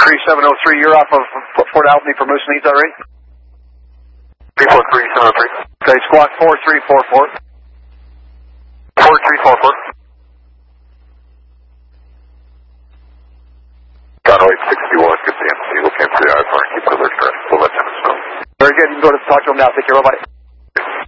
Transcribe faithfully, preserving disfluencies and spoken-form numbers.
three seven oh three, you're off of Fort Albany for Moose Meads, all right? three four three seven oh three. Okay, squawk four three four four. four three four four. Gunway sixty-one, get the M C, look M C I, fire, keep the alert, we'll let them know. Very good, you can go to talk to him now, take care, bye-bye.